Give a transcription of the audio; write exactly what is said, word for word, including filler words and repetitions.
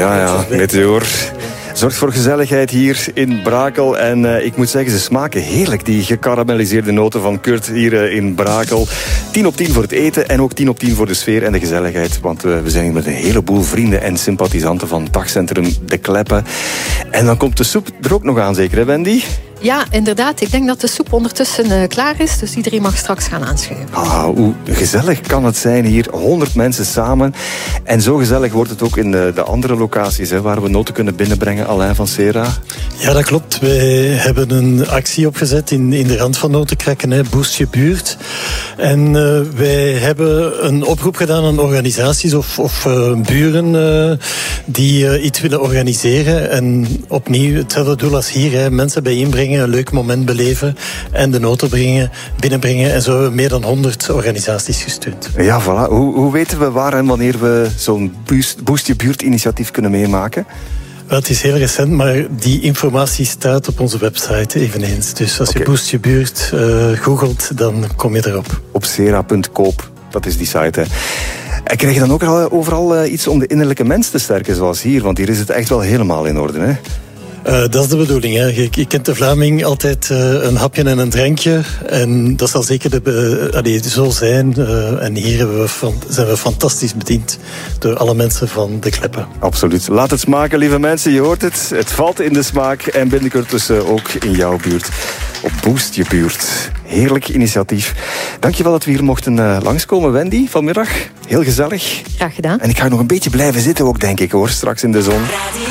Ja, ja, Meteor zorgt voor gezelligheid hier in Brakel. En uh, ik moet zeggen, ze smaken heerlijk, die gekarameliseerde noten van Kurt hier uh, in Brakel. tien op tien voor het eten en ook tien op tien voor de sfeer en de gezelligheid. Want uh, we zijn hier met een heleboel vrienden en sympathisanten van dagcentrum De Kleppen. En dan komt de soep er ook nog aan, zeker hè, Wendy? Ja, inderdaad. Ik denk dat de soep ondertussen uh, klaar is. Dus iedereen mag straks gaan aanschuiven. Ah, hoe gezellig kan het zijn hier. honderd mensen samen. En zo gezellig wordt het ook in de, de andere locaties, hè, waar we noten kunnen binnenbrengen. Alain van Sera. Ja, dat klopt. Wij hebben een actie opgezet in, in de rand van Notenkrakken, hè, Boost je buurt. En uh, wij hebben een oproep gedaan aan organisaties of, of uh, buren uh, die uh, iets willen organiseren. En opnieuw hetzelfde doel als hier, hè, mensen bijeenbrengen, een leuk moment beleven en de noten brengen, binnenbrengen. En zo hebben we meer dan honderd organisaties gesteund. Ja, voilà. Hoe, hoe weten we waar en wanneer we zo'n Boost, Boost je buurt initiatief kunnen meemaken? Wel, het is heel recent, maar die informatie staat op onze website eveneens. Dus als okay. je Boost je buurt uh, googelt, dan kom je erop. Op sera punt coop, dat is die site, hè. En krijg je dan ook overal iets om de innerlijke mens te sterken, zoals hier? Want hier is het echt wel helemaal in orde, hè? Uh, dat is de bedoeling. Hè. Je, je kent de Vlaming altijd uh, een hapje en een drankje. En dat zal zeker de, uh, allee, zo zijn. Uh, en hier hebben we van, zijn we fantastisch bediend door alle mensen van De Kleppen. Absoluut. Laat het smaken, lieve mensen. Je hoort het. Het valt in de smaak. En binnenkort dus uh, ook in jouw buurt. Op Boost je buurt. Heerlijk initiatief. Dankjewel dat we hier mochten uh, langskomen, Wendy, vanmiddag. Heel gezellig. Graag gedaan. En ik ga nog een beetje blijven zitten ook, denk ik, hoor. Straks in de zon.